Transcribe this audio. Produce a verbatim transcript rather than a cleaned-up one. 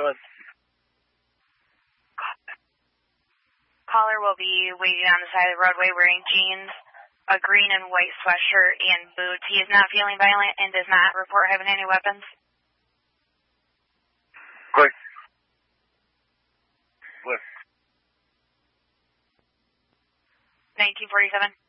Go ahead. Caller will be waiting on the side of the roadway wearing jeans, a green and white sweatshirt, and boots. He is not feeling violent and does not report having any weapons. Quick. Quick. nineteen forty-seven.